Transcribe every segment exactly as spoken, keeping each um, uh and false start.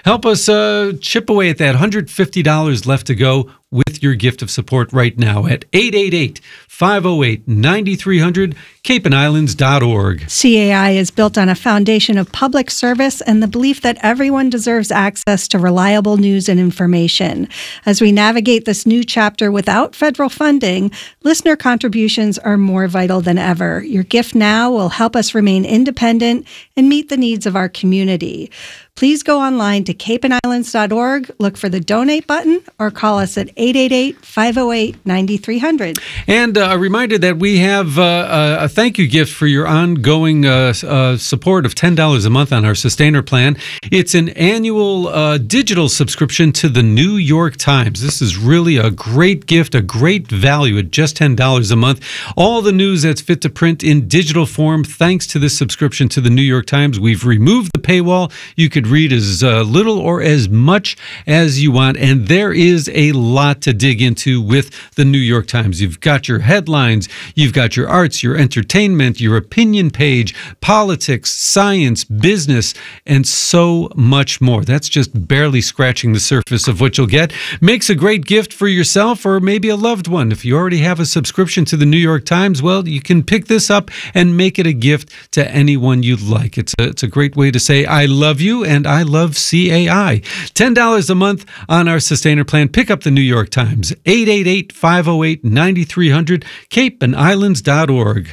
Help us uh, chip away at that one hundred fifty dollars left to go with your gift of support right now at eight eight eight, five oh eight, nine three hundred, cape and islands dot org. C A I is built on a foundation of public service and the belief that everyone deserves access to reliable news and information. As we navigate this new chapter without federal funding, listener contributions are more vital than ever. Your gift now will help us remain independent and meet the needs of our community. Please go online to cape and islands dot org, look for the donate button, or call us at eight eight eight, five oh eight, nine three hundred. And uh, a reminder that we have uh, a thank you gift for your ongoing uh, uh, support of ten dollars a month on our Sustainer plan. It's an annual uh, digital subscription to the New York Times. This is really a great gift, a great value at just ten dollars a month. All the news that's fit to print in digital form thanks to this subscription to the New York Times. We've removed the paywall. You could read as uh, little or as much as you want, and there is a lot to dig into with the New York Times. You've got your headlines, you've got your arts, your entertainment, your opinion page, politics, science, business, and so much more. That's just barely scratching the surface of what you'll get. Makes a great gift for yourself or maybe a loved one. If you already have a subscription to the New York Times, well, you can pick this up and make it a gift to anyone you'd like. It's a, it's a great way to say, I love you and I love C A I. ten dollars a month on our Sustainer plan. Pick up the New York Times. eight eight eight, five oh eight, nine three hundred, cape and islands dot org.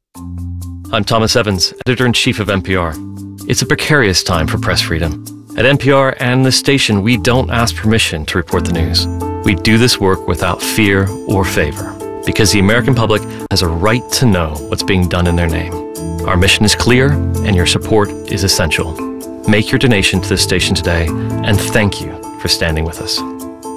I'm Thomas Evans, Editor-in-Chief of N P R. It's a precarious time for press freedom. At N P R and this station, we don't ask permission to report the news. We do this work without fear or favor, because the American public has a right to know what's being done in their name. Our mission is clear, and your support is essential. Make your donation to this station today, and thank you for standing with us.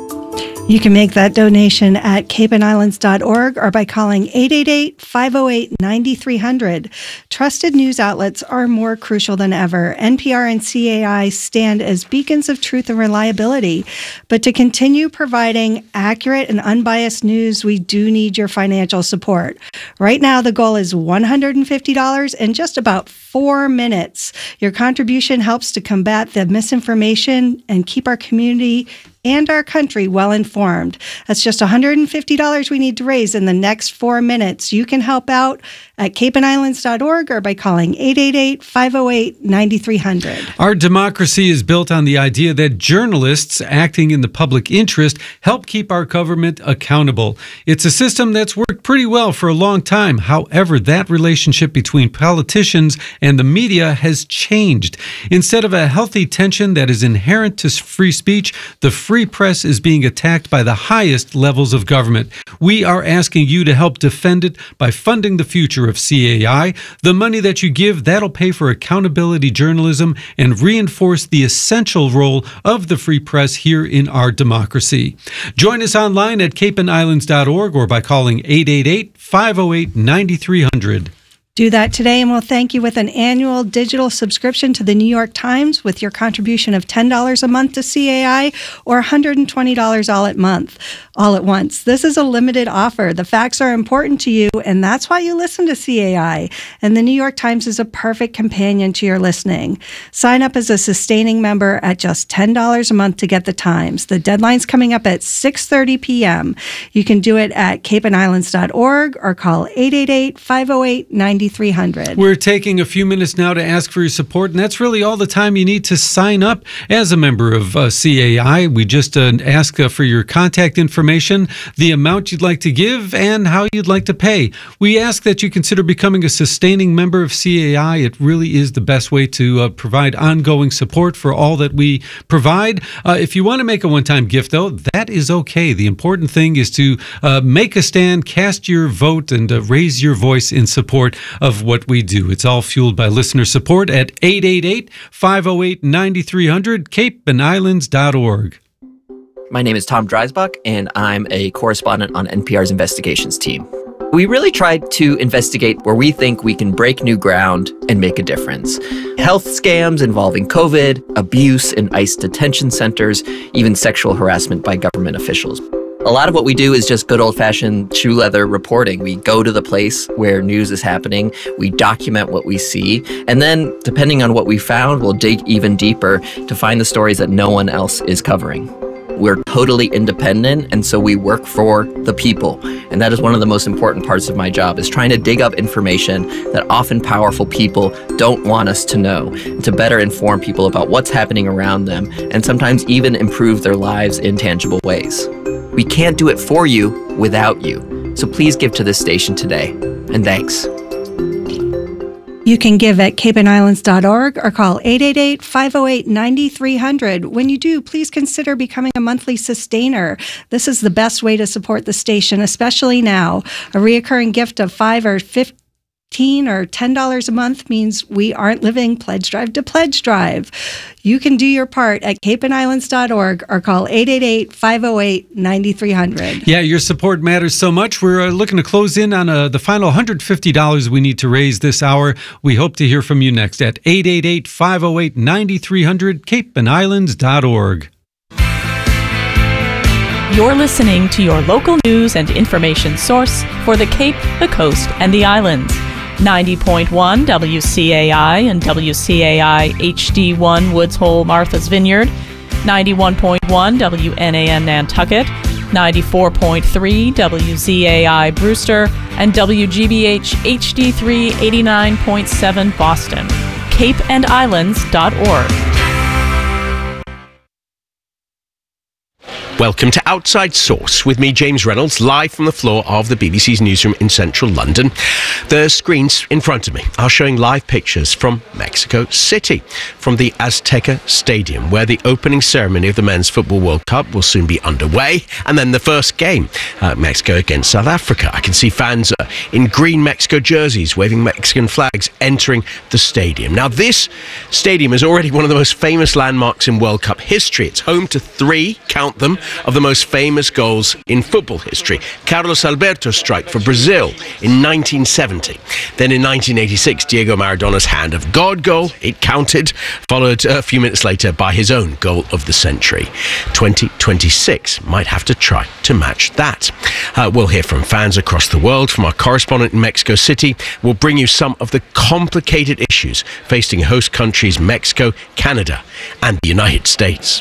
You can make that donation at cape and islands dot org or by calling eight eight eight, five oh eight, nine three hundred. Trusted news outlets are more crucial than ever. N P R and C A I stand as beacons of truth and reliability. But to continue providing accurate and unbiased news, we do need your financial support. Right now, the goal is one hundred fifty dollars in just about four minutes. Your contribution helps to combat the misinformation and keep our community and our country well informed. That's just one hundred fifty dollars we need to raise in the next four minutes. You can help out at cape and islands dot org or by calling eight eight eight, five oh eight, nine three hundred. Our democracy is built on the idea that journalists acting in the public interest help keep our government accountable. It's a system that's worked pretty well for a long time. However, that relationship between politicians and the media has changed. Instead of a healthy tension that is inherent to free speech, the free press is being attacked by the highest levels of government. We are asking you to help defend it by funding the future of C A I. The money that you give, that'll pay for accountability journalism and reinforce the essential role of the free press here in our democracy. Join us online at cape and islands dot org or by calling eight eight eight, five oh eight, nine three hundred. Do that today, and we'll thank you with an annual digital subscription to the New York Times with your contribution of ten dollars a month to C A I or one hundred twenty dollars all at month, all at once. This is a limited offer. The facts are important to you, and that's why you listen to C A I. And the New York Times is a perfect companion to your listening. Sign up as a sustaining member at just ten dollars a month to get the Times. The deadline's coming up at six thirty p.m. You can do it at cape and islands dot org or call eight eight eight, five oh eight, nine three hundred. We're taking a few minutes now to ask for your support, and that's really all the time you need to sign up as a member of uh, C A I. We just uh, ask uh, for your contact information, the amount you'd like to give, and how you'd like to pay. We ask that you consider becoming a sustaining member of C A I. It really is the best way to uh, provide ongoing support for all that we provide. Uh, if you want to make a one-time gift, though, that is okay. The important thing is to uh, make a stand, cast your vote, and uh, raise your voice in support of what we do. It's all fueled by listener support at eight eight eight, five oh eight, nine three hundred, cape and islands dot org. My name is Tom Dreisbach, and I'm a correspondent on N P R's investigations team. We really tried to investigate where we think we can break new ground and make a difference. Health scams involving COVID, abuse in ICE detention centers, even sexual harassment by government officials. A lot of what we do is just good old-fashioned shoe leather reporting. We go to the place where news is happening, we document what we see, and then, depending on what we found, we'll dig even deeper to find the stories that no one else is covering. We're totally independent, and so we work for the people. And that is one of the most important parts of my job, is trying to dig up information that often powerful people don't want us to know, to better inform people about what's happening around them, and sometimes even improve their lives in tangible ways. We can't do it for you without you. So please give to this station today. And thanks. You can give at cape and islands dot org or call eight eight eight, five oh eight, nine three hundred. When you do, please consider becoming a monthly sustainer. This is the best way to support the station, especially now. A reoccurring gift of five or fifteen or ten dollars a month means we aren't living pledge drive to pledge drive. You can do your part at cape and islands dot org or call eight eight eight, five oh eight, nine three hundred. Yeah, your support matters so much. We're uh, looking to close in on uh, the final one hundred fifty dollars we need to raise this hour. We hope to hear from you next at eight eight eight, five oh eight, nine three hundred, cape and islands dot org. You're listening to your local news and information source for the Cape, the Coast, and the Islands. ninety point one W C A I and W C A I H D one Woods Hole Martha's Vineyard, ninety-one point one W N A N Nantucket, ninety-four point three W Z A I Brewster, and W G B H H D three eighty-nine point seven Boston. cape and islands dot org. Welcome to Outside Source with me, James Reynolds, live from the floor of the B B C's newsroom in central London. The screens in front of me are showing live pictures from Mexico City, from the Azteca Stadium, where the opening ceremony of the Men's Football World Cup will soon be underway, and then the first game, uh, Mexico against South Africa. I can see fans uh, in green Mexico jerseys waving Mexican flags entering the stadium. Now, this stadium is already one of the most famous landmarks in World Cup history. It's home to three, count them, of the most famous goals in football history. Carlos Alberto's strike for Brazil in nineteen seventy. Then in nineteen eighty-six, Diego Maradona's Hand of God goal, it counted, followed a few minutes later by his own goal of the century. twenty twenty-six might have to try to match that. Uh, we'll hear from fans across the world. From our correspondent in Mexico City, we'll bring you some of the complicated issues facing host countries Mexico, Canada, and the United States.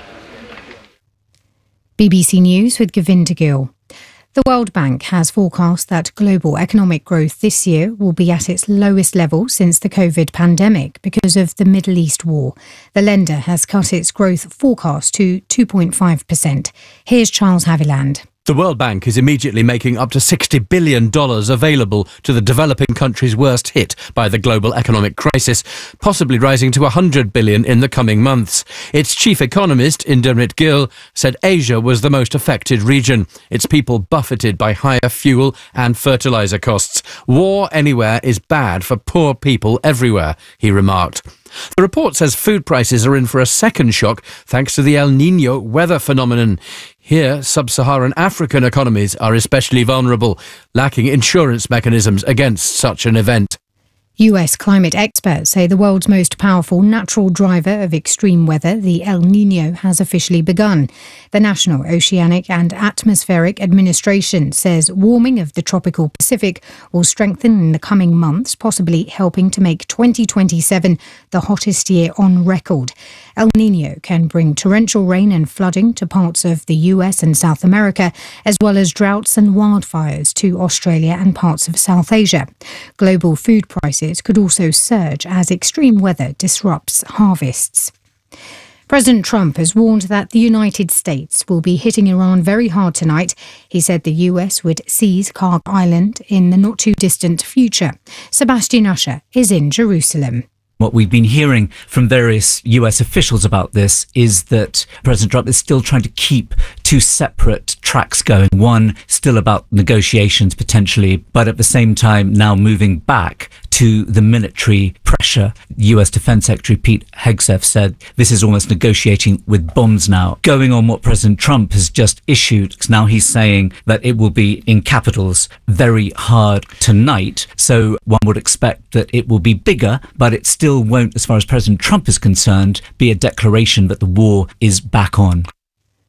B B C News with Govinda Gill. The World Bank has forecast that global economic growth this year will be at its lowest level since the COVID pandemic because of the Middle East war. The lender has cut its growth forecast to two point five percent. Here's Charles Haviland. The World Bank is immediately making up to sixty billion dollars available to the developing countries worst hit by the global economic crisis, possibly rising to one hundred billion dollars in the coming months. Its chief economist, Indermit Gill, said Asia was the most affected region, its people buffeted by higher fuel and fertilizer costs. War anywhere is bad for poor people everywhere, he remarked. The report says food prices are in for a second shock thanks to the El Niño weather phenomenon. Here, sub-Saharan African economies are especially vulnerable, lacking insurance mechanisms against such an event. U S climate experts say the world's most powerful natural driver of extreme weather, the El Niño, has officially begun. The National Oceanic and Atmospheric Administration says warming of the tropical Pacific will strengthen in the coming months, possibly helping to make twenty twenty-seven the hottest year on record. El Niño can bring torrential rain and flooding to parts of the U S and South America, as well as droughts and wildfires to Australia and parts of South Asia. Global food prices could also surge as extreme weather disrupts harvests. President Trump has warned that the United States will be hitting Iran very hard tonight. He said the U S would seize Khark Island in the not-too-distant future. Sebastian Usher is in Jerusalem. What we've been hearing from various U S officials about this is that President Trump is still trying to keep two separate tracks going. One still about negotiations potentially, but at the same time now moving back to the military pressure. U S Defense Secretary Pete Hegseth said this is almost negotiating with bombs now. Going on what President Trump has just issued, now he's saying that it will be, in capitals, very hard tonight. So one would expect that it will be bigger, but it still won't, as far as President Trump is concerned, be a declaration that the war is back on.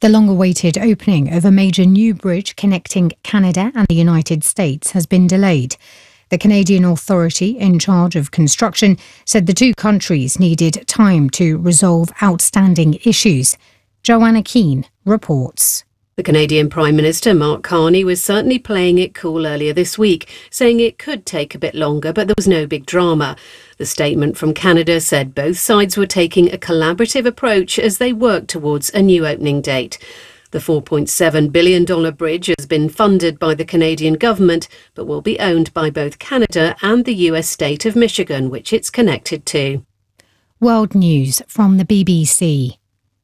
The long-awaited opening of a major new bridge connecting Canada and the United States has been delayed. The Canadian authority in charge of construction said the two countries needed time to resolve outstanding issues. Joanna Keane reports. The Canadian Prime Minister Mark Carney was certainly playing it cool earlier this week, saying it could take a bit longer, but there was no big drama. The statement from Canada said both sides were taking a collaborative approach as they work towards a new opening date. The four point seven billion dollars bridge has been funded by the Canadian government, but will be owned by both Canada and the U S state of Michigan, which it's connected to. World News from the B B C.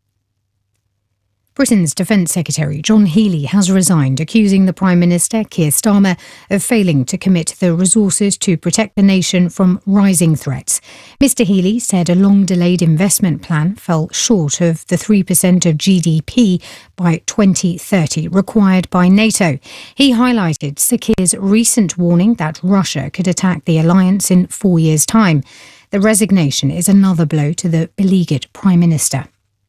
Britain's Defence Secretary John Healey has resigned, accusing the Prime Minister, Keir Starmer, of failing to commit the resources to protect the nation from rising threats. Mr Healey said a long-delayed investment plan fell short of the three percent of G D P by twenty thirty required by NATO. He highlighted Sir Keir's recent warning that Russia could attack the alliance in four years' time. The resignation is another blow to the beleaguered Prime Minister.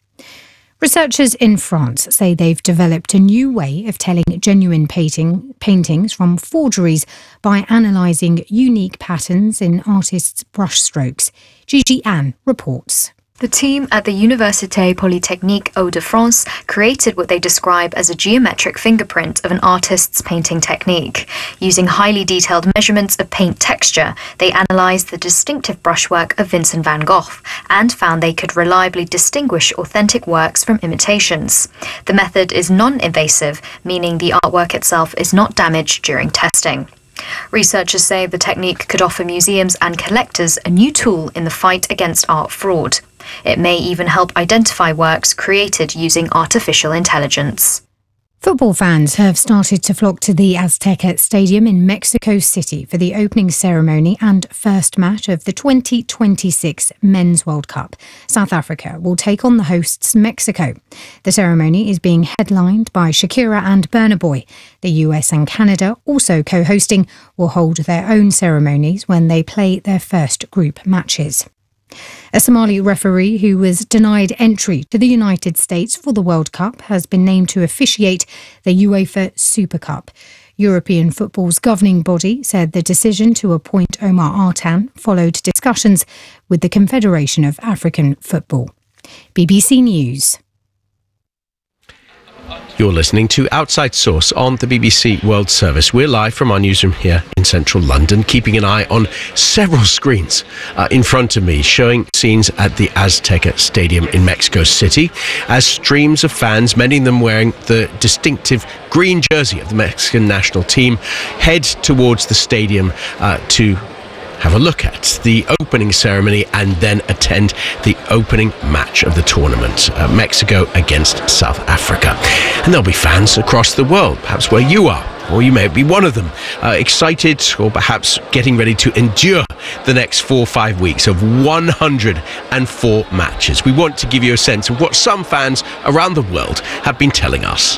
Researchers in France say they've developed a new way of telling genuine painting, paintings from forgeries by analysing unique patterns in artists' brushstrokes. Gigi Anne reports. The team at the Université Polytechnique Hauts-de-France created what they describe as a geometric fingerprint of an artist's painting technique. Using highly detailed measurements of paint texture, they analysed the distinctive brushwork of Vincent van Gogh and found they could reliably distinguish authentic works from imitations. The method is non-invasive, meaning the artwork itself is not damaged during testing. Researchers say the technique could offer museums and collectors a new tool in the fight against art fraud. It may even help identify works created using artificial intelligence. Football fans have started to flock to the Azteca Stadium in Mexico City for the opening ceremony and first match of the twenty twenty-six Men's World Cup. South Africa will take on the hosts Mexico. The ceremony is being headlined by Shakira and Burna Boy. The U S and Canada, also co-hosting, will hold their own ceremonies when they play their first group matches. A Somali referee who was denied entry to the United States for the World Cup has been named to officiate the UEFA Super Cup. European football's governing body said the decision to appoint Omar Artan followed discussions with the Confederation of African Football. B B C News. You're listening to Outside Source on the B B C World Service. We're live from our newsroom here in central London, keeping an eye on several screens uh, in front of me, showing scenes at the Azteca Stadium in Mexico City, as streams of fans, many of them wearing the distinctive green jersey of the Mexican national team, head towards the stadium uh, to have a look at the opening ceremony and then attend the opening match of the tournament, uh, Mexico against South Africa. And there'll be fans across the world, perhaps where you are, or you may be one of them, uh, excited or perhaps getting ready to endure the next four or five weeks of one hundred four matches. We want to give you a sense of what some fans around the world have been telling us.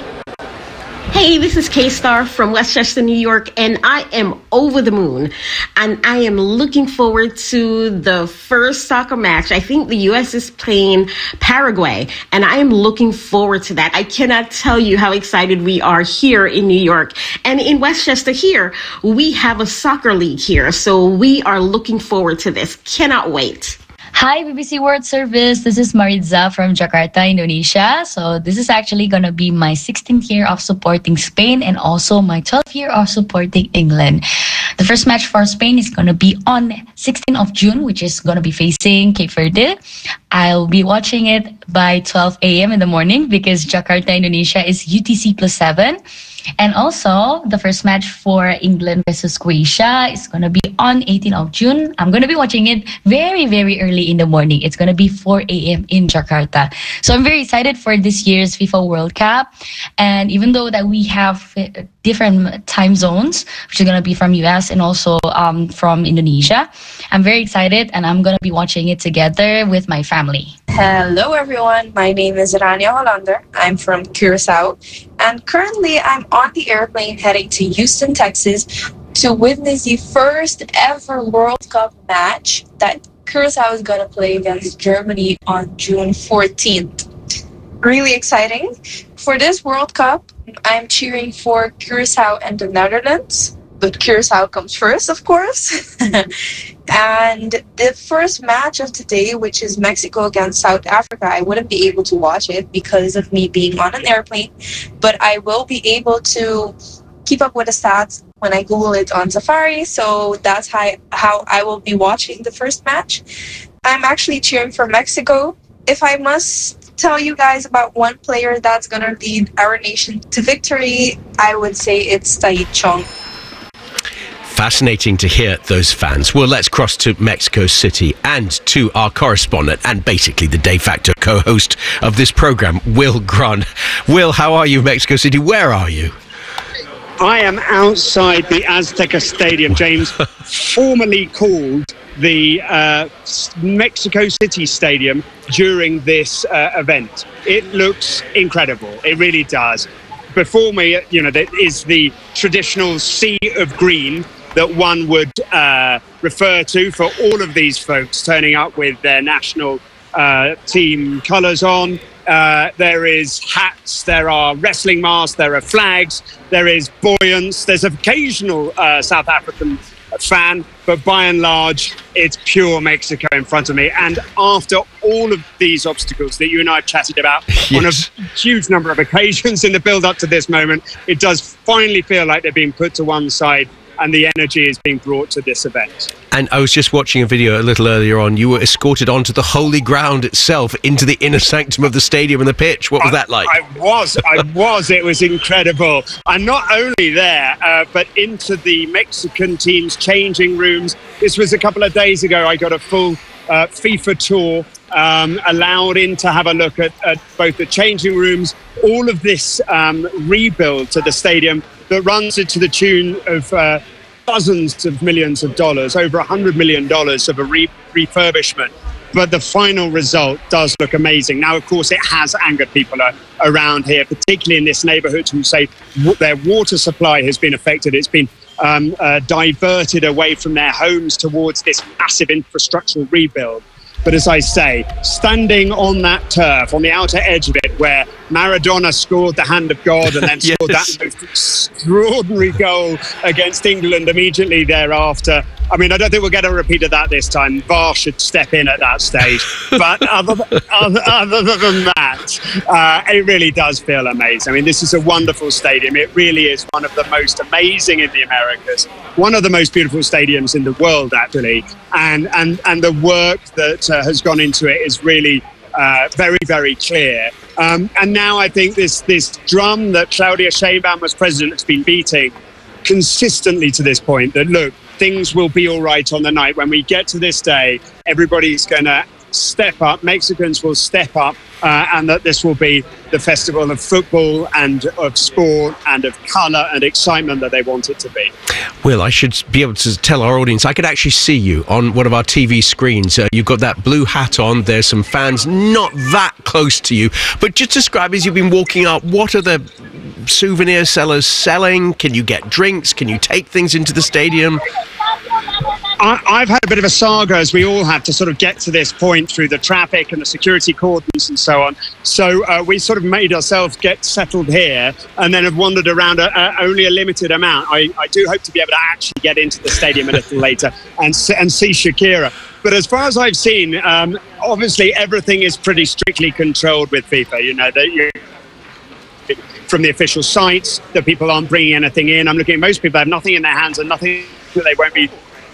Hey, this is K-Star from Westchester, New York, and I am over the moon. And I am looking forward to the first soccer match. I think the U S is playing Paraguay, and I am looking forward to that. I cannot tell you how excited we are here in New York. And in Westchester here, we have a soccer league here, so we are looking forward to this. Cannot wait. Hi, B B C World Service. This is Maritza from Jakarta, Indonesia. So this is actually going to be my sixteenth year of supporting Spain and also my twelfth year of supporting England. The first match for Spain is going to be on sixteenth of June, which is going to be facing Cape Verde. I'll be watching it by twelve a.m. in the morning because Jakarta, Indonesia is U T C plus seven. And also, the first match for England versus Croatia is going to be on eighteenth of June. I'm going to be watching it very, very early in the morning. It's going to be four a.m. in Jakarta. So I'm very excited for this year's FIFA World Cup. And even though that we have different time zones, which are going to be from U S and also um, from Indonesia, I'm very excited and I'm going to be watching it together with my family. Hello everyone, my name is Rania Hollander. I'm from Curacao and currently I'm on the airplane heading to Houston, Texas to witness the first ever World Cup match that Curacao is going to play against Germany on June fourteenth. really exciting. For this World Cup, I'm cheering for Curacao and the Netherlands, but Curacao comes first, of course. And the first match of today, which is Mexico against South Africa, I wouldn't be able to watch it because of me being on an airplane, but I will be able to keep up with the stats when I Google it on Safari. So that's how, how I will be watching the first match. I'm actually cheering for Mexico. If I must tell you guys about one player that's going to lead our nation to victory, I would say it's Tahith Chong. Fascinating to hear those fans. Well, let's cross to Mexico City and to our correspondent and basically the de facto co-host of this program, Will Grant. Will, how are you in Mexico City? Where are you? I am outside the Azteca Stadium, James, formerly called the uh, Mexico City Stadium during this uh, event. It looks incredible. It really does. Before me, you know, there is the traditional sea of green that one would uh, refer to for all of these folks turning up with their national uh, team colours on. Uh, there is hats, there are wrestling masks, there are flags, there is buoyance, there's occasional uh, South African fan, but by and large, it's pure Mexico in front of me. And after all of these obstacles that you and I have chatted about yes. on a huge number of occasions in the build-up to this moment, it does finally feel like they're being put to one side and the energy is being brought to this event. And I was just watching a video a little earlier on. You were escorted onto the holy ground itself, into the inner sanctum of the stadium and the pitch. What was I, that like? I was, I was. It was incredible. And not only there, uh, but into the Mexican team's changing rooms. This was a couple of days ago. I got a full uh, FIFA tour, um, allowed in to have a look at, at both the changing rooms, all of this um, rebuild to the stadium that runs into the tune of uh, dozens of millions of dollars, over one hundred million dollars of a re- refurbishment. But the final result does look amazing. Now, of course, it has angered people uh, around here, particularly in this neighborhood, who say w- their water supply has been affected. It's been um, uh, diverted away from their homes towards this massive infrastructural rebuild. But as I say, standing on that turf, on the outer edge of it, where Maradona scored the hand of God and then yes. scored that most extraordinary goal against England immediately thereafter. I mean, I don't think we'll get a repeat of that this time. V A R should step in at that stage. But other, other, other than that, uh, it really does feel amazing. I mean, this is a wonderful stadium. It really is one of the most amazing in the Americas, one of the most beautiful stadiums in the world, actually. And and and the work that uh, has gone into it is really uh, very, very clear. Um, and now I think this this drum that Claudia Sheinbaum as president has been beating consistently to this point, that look, things will be all right on the night. When we get to this day, everybody's going to step up, Mexicans will step up, uh, and that this will be the festival of football and of sport and of colour and excitement that they want it to be. Will, I should be able to tell our audience, I could actually see you on one of our T V screens. Uh, you've got that blue hat on, there's some fans not that close to you, but just describe as you've been walking up, what are the souvenir sellers selling? Can you get drinks? Can you take things into the stadium? I, I've had a bit of a saga, as we all have, to sort of get to this point through the traffic and the security cordons and so on. So uh, we sort of made ourselves get settled here and then have wandered around a, a, only a limited amount. I, I do hope to be able to actually get into the stadium a little later and, and see Shakira. But as far as I've seen, um, obviously everything is pretty strictly controlled with FIFA. You know, that you from the official sites, that people aren't bringing anything in. I'm looking at most people have nothing in their hands and nothing that they won't be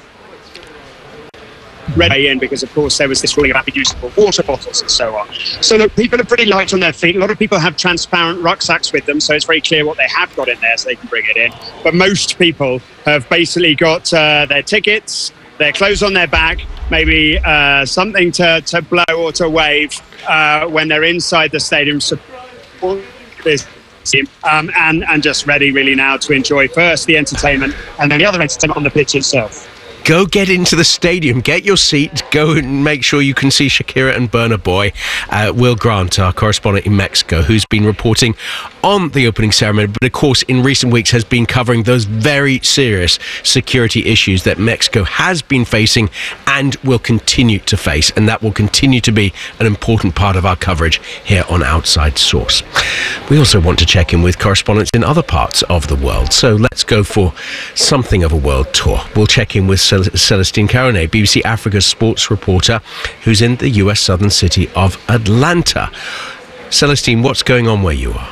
ready in, because of course there was this ruling about reusable water bottles and so on. So look, people are pretty light on their feet. A lot of people have transparent rucksacks with them, so it's very clear what they have got in there so they can bring it in. But most people have basically got uh, their tickets, their clothes on their back, maybe uh, something to, to blow or to wave uh, when they're inside the stadium, support this team, um, and, and just ready really now to enjoy first the entertainment and then the other entertainment on the pitch itself. go get into the stadium, get your seat, go and make sure you can see Shakira and Burna Boy. Uh, Will Grant, our correspondent in Mexico, who's been reporting on the opening ceremony, but of course in recent weeks has been covering those very serious security issues that Mexico has been facing and will continue to face, and that will continue to be an important part of our coverage here on Outside Source. We also want to check in with correspondents in other parts of the world, so let's go for something of a world tour. We'll check in with Cel- Celestine Caronet, B B C Africa's sports reporter, who's in the U S southern city of Atlanta. Celestine, what's going on where you are?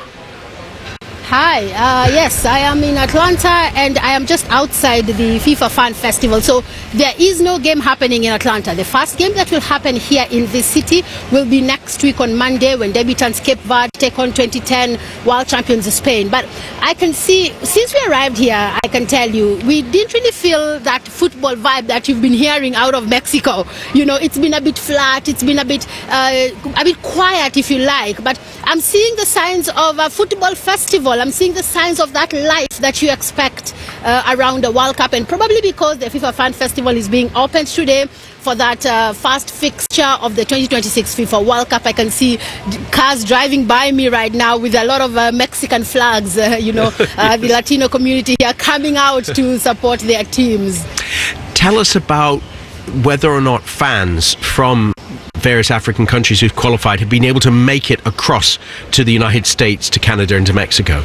Hi, uh, yes, I am in Atlanta and I am just outside the FIFA Fan Festival. So there is no game happening in Atlanta. The first game that will happen here in this city will be next week on Monday when debutants Cape Verde take on twenty ten world champions Spain. But I can see, since we arrived here, I can tell you, we didn't really feel that football vibe that you've been hearing out of Mexico. You know, it's been a bit flat, it's been a bit, uh, a bit quiet if you like. But I'm seeing the signs of a football festival. I'm seeing the signs of that life that you expect uh, around the World Cup, and probably because the FIFA Fan Festival is being opened today for that uh, first fixture of the twenty twenty-six FIFA World Cup. I can see cars driving by me right now with a lot of uh, Mexican flags, uh, you know, uh, the Latino community here coming out to support their teams. Tell us about whether or not fans from various African countries who've qualified have been able to make it across to the United States, to Canada and to Mexico.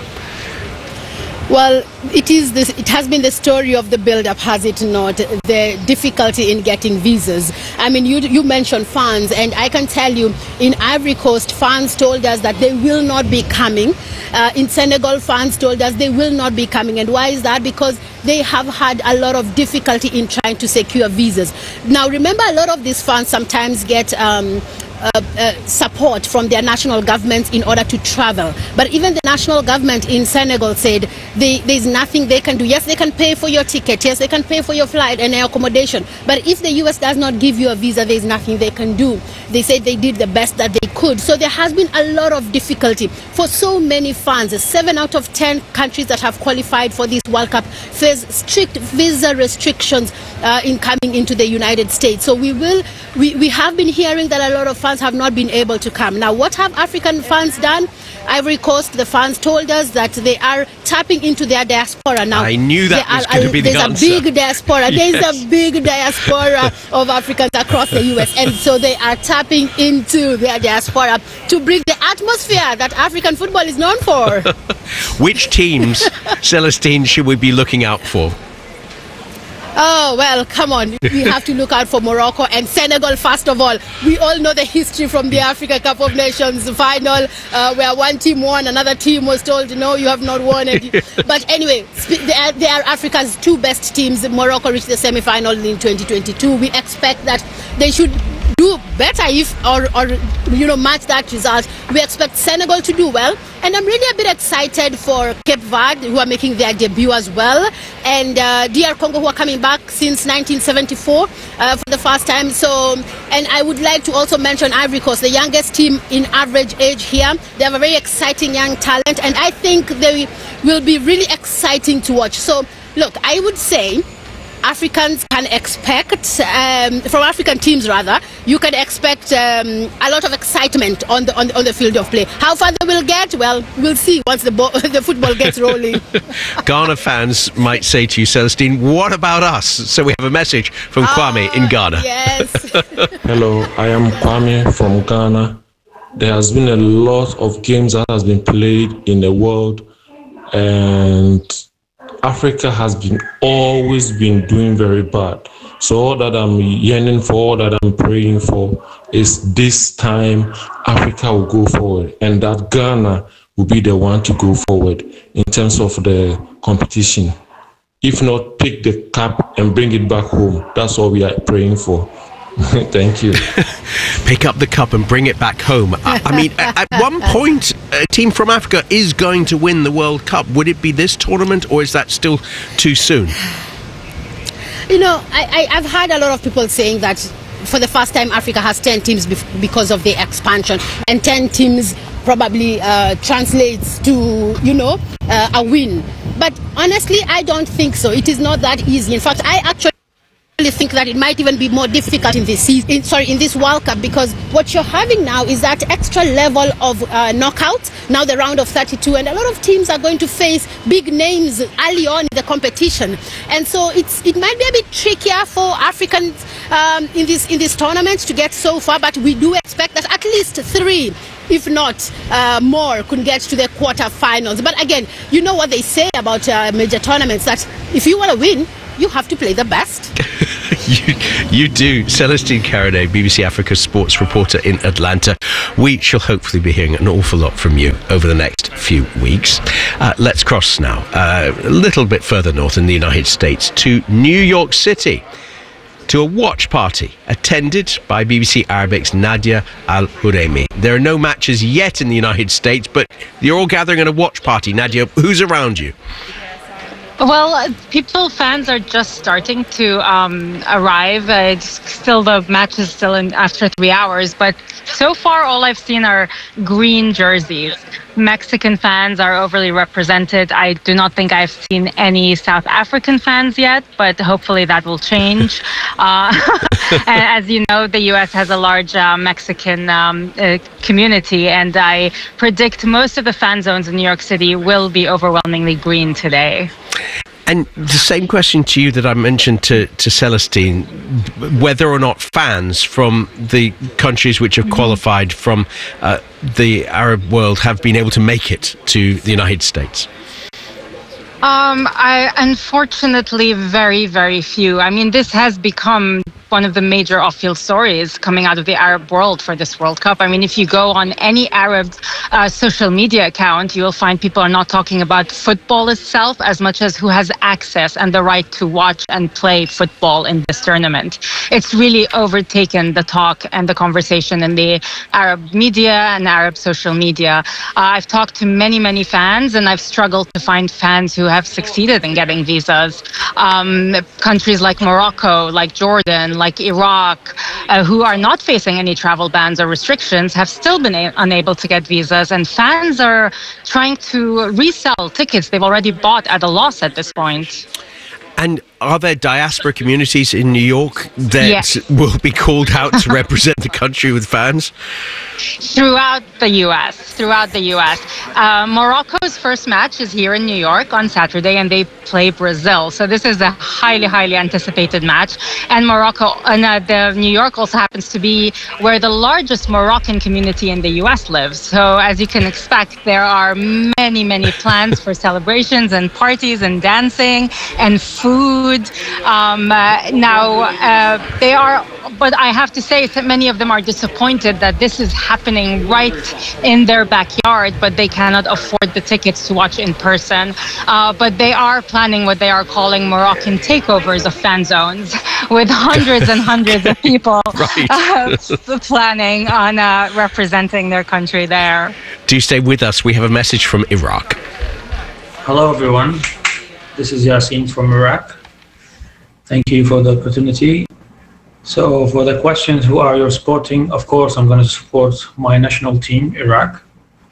Well, it is this, it has been the story of the build-up, has it not? The difficulty in getting visas. I mean, you you mentioned fans, and I can tell you, in Ivory Coast, fans told us that they will not be coming. Uh, in Senegal, fans told us they will not be coming. And why is that? Because they have had a lot of difficulty in trying to secure visas. Now, remember, a lot of these fans sometimes get Um, Uh, uh, support from their national governments in order to travel. But even the national government in Senegal said they, there's nothing they can do. Yes, they can pay for your ticket. Yes, they can pay for your flight and your accommodation. But if the U S does not give you a visa, there's nothing they can do. They said they did the best that they could. So there has been a lot of difficulty for so many fans. Seven out of ten countries that have qualified for this World Cup face strict visa restrictions uh, in coming into the United States. So we will, we, we have been hearing that a lot of fans have not been able to come. Now, what have African fans done? Ivory Coast, the fans told us that they are tapping into their diaspora now. I knew that was are, going to be the there's answer. There's a big diaspora. Yes. There's a big diaspora of Africans across the U S, and so they are tapping into their diaspora to bring the atmosphere that African football is known for. Which teams, Celestine, should we be looking out for? Oh, well, come on. We have to look out for Morocco and Senegal, first of all. We all know the history from the Africa Cup of Nations final, uh, where one team won, another team was told, no, you have not won it. But anyway, they are, they are Africa's two best teams. Morocco reached the semi-final in twenty twenty-two. We expect that they should do better if, or, or, you know, match that result. We expect Senegal to do well. And I'm really a bit excited for Cape Verde, who are making their debut as well, and uh, D R Congo, who are coming back since nineteen seventy-four uh, for the first time. So, and I would like to also mention Ivory Coast, the youngest team in average age here. They have a very exciting young talent, and I think they will be really exciting to watch. So, look, I would say Africans can expect, um, from African teams rather, you can expect um, a lot of excitement on the, on the on the field of play. How far they will get, well, we'll see once the, bo- the football gets rolling. Ghana fans might say to you, Celestine, what about us? So we have a message from Kwame uh, in Ghana. Yes. Hello, I am Kwame from Ghana. There has been a lot of games that has been played in the world, and Africa has been always been doing very bad. So all that I'm yearning for, all that I'm praying for is this time Africa will go forward, and that Ghana will be the one to go forward in terms of the competition. If not, pick the cup and bring it back home. That's all we are praying for. Thank you. Pick up the cup and bring it back home. I, I mean, at, at one point, a team from Africa is going to win the World Cup. Would it be this tournament, or is that still too soon? You know, I, I, I've heard a lot of people saying that for the first time Africa has ten teams bef- because of the expansion, and ten teams probably uh, translates to, you know, uh, a win. But honestly, I don't think so. It is not that easy. In fact, I actually think that it might even be more difficult in this season, in, sorry, in this World Cup, because what you're having now is that extra level of uh, knockout, now the round of thirty-two, and a lot of teams are going to face big names early on in the competition, and so it's it might be a bit trickier for Africans um, in this in this tournament to get so far, but we do expect that at least three, if not uh, more, could get to the quarterfinals. But again, you know what they say about uh, major tournaments, that if you want to win, you have to play the best. you, you do. Celestine Carignan, B B C Africa sports reporter in Atlanta. We shall hopefully be hearing an awful lot from you over the next few weeks. Uh, let's cross now uh, a little bit further north in the United States to New York City, to a watch party attended by B B C Arabic's Nadia Al-Huremi. There are no matches yet in the United States, but you're all gathering at a watch party. Nadia, who's around you? Well, people, fans are just starting to um, arrive. Uh, it's still, the match is still in after three hours, but so far all I've seen are green jerseys. Mexican fans are overly represented. I do not think I've seen any South African fans yet, but hopefully that will change. Uh, as you know, the U S has a large uh, Mexican um, uh, community, and I predict most of the fan zones in New York City will be overwhelmingly green today. And the same question to you that I mentioned to, to Celestine, whether or not fans from the countries which have qualified from uh, the Arab world have been able to make it to the United States. Um, I unfortunately very, very few. I mean, this has become one of the major off-field stories coming out of the Arab world for this World Cup. I mean, if you go on any Arab uh, social media account, you will find people are not talking about football itself as much as who has access and the right to watch and play football in this tournament. It's really overtaken the talk and the conversation in the Arab media and Arab social media. Uh, I've talked to many, many fans, and I've struggled to find fans who have succeeded in getting visas. Um, countries like Morocco, like Jordan, like Iraq, uh, who are not facing any travel bans or restrictions, have still been a- unable to get visas, and fans are trying to resell tickets they've already bought at a loss at this point. And are there diaspora communities in New York that Yes. will be called out to represent the country with fans? Throughout the U S, throughout the U S. Uh, Morocco's first match is here in New York on Saturday, and they play Brazil. So this is a highly, highly anticipated match. And Morocco, and uh, the New York also happens to be where the largest Moroccan community in the U S lives. So as you can expect, there are many, many plans for celebrations and parties and dancing and food. Um, uh, now, uh, they are, but I have to say that many of them are disappointed that this is happening right in their backyard, but they cannot afford the tickets to watch in person. Uh, but they are planning what they are calling Moroccan takeovers of fan zones, with hundreds and hundreds of people Right. uh, planning on uh, representing their country there. Do stay with us. We have a message from Iraq. Hello, everyone. This is Yasin from Iraq. Thank you for the opportunity. So for the questions, who are you supporting? Of course, I'm going to support my national team, Iraq.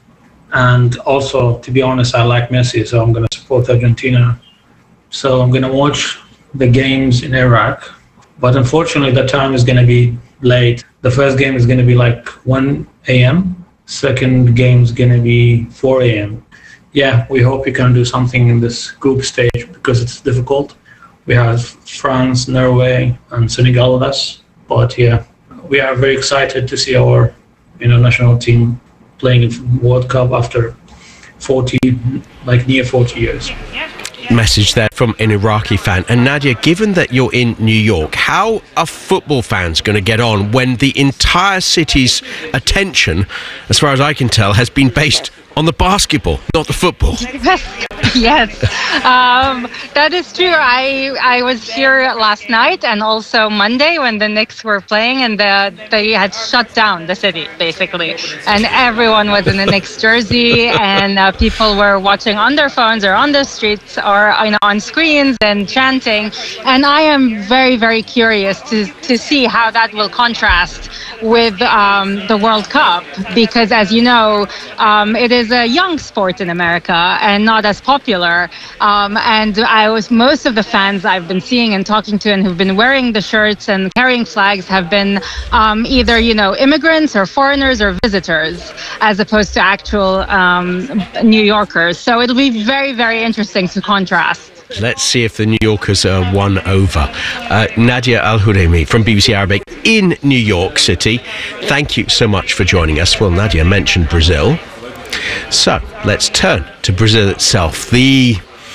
And also, to be honest, I like Messi, so I'm going to support Argentina. So I'm going to watch the games in Iraq. But unfortunately, the time is going to be late. The first game is going to be like one a.m. Second game is going to be four a.m. Yeah, we hope we can do something in this group stage because it's difficult. We have France, Norway, and Senegal with us. But yeah, we are very excited to see our you know, national team playing in World Cup after forty, like near forty years. Message there from an Iraqi fan. And Nadia, given that you're in New York, how are football fans going to get on when the entire city's attention, as far as I can tell, has been based on the basketball, not the football? Yes, um, that is true. I I was here last night and also Monday when the Knicks were playing, and the, they had shut down the city basically, and everyone was in a Knicks jersey, and uh, people were watching on their phones or on the streets or you know on screens and chanting. And I am very very curious to to see how that will contrast with um, the World Cup, because as you know, um, it is a young sport in America and not as popular popular. Um, and I was most of the fans I've been seeing and talking to and who've been wearing the shirts and carrying flags have been um, either, you know, immigrants or foreigners or visitors, as opposed to actual um, New Yorkers. So it'll be very, very interesting to contrast. Let's see if the New Yorkers are won over. Uh, Nadia Al-Huremi from B B C Arabic in New York City. Thank you so much for joining us. Well, Nadia mentioned Brazil. So let's turn to Brazil itself. The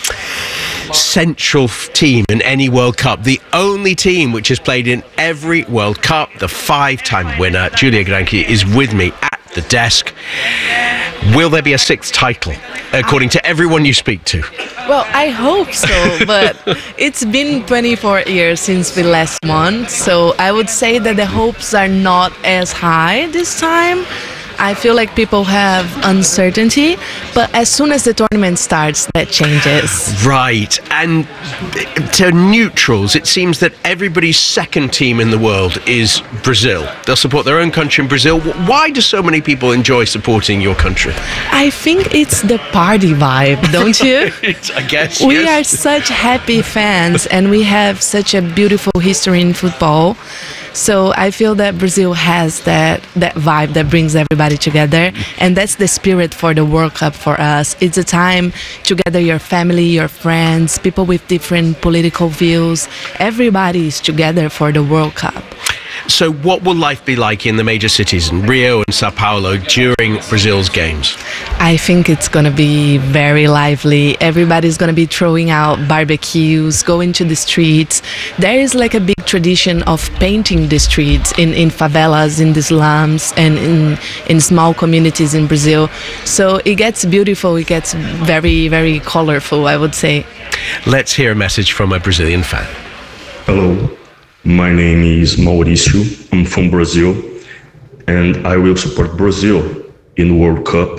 central team in any World Cup, the only team which has played in every World Cup, the five-time winner, Giulia Granchi, is with me at the desk. Will there be a sixth title, according to everyone you speak to? Well, I hope so, but it's been twenty-four years since we last won, so I would say that the hopes are not as high this time. I feel like people have uncertainty, but as soon as the tournament starts, that changes. Right, and to neutrals, it seems that everybody's second team in the world is Brazil. They'll support their own country in Brazil. Why do so many people enjoy supporting your country? I think it's the party vibe, don't you? I guess, We yes. are such happy fans, and we have such a beautiful history in football. So I feel that Brazil has that that vibe that brings everybody together, and that's the spirit for the World Cup for us. It's a time to gather your family, your friends, people with different political views. Everybody is together for the World Cup. So what will life be like in the major cities in Rio and Sao Paulo during Brazil's games? I think it's going to be very lively. Everybody's going to be throwing out barbecues, going to the streets. There is like a big tradition of painting the streets in, in favelas, in the slums, and in, in small communities in Brazil. So it gets beautiful. It gets very, very colorful, I would say. Let's hear a message from a Brazilian fan. Hello. My name is Mauricio. I'm from Brazil, and I will support Brazil in World Cup.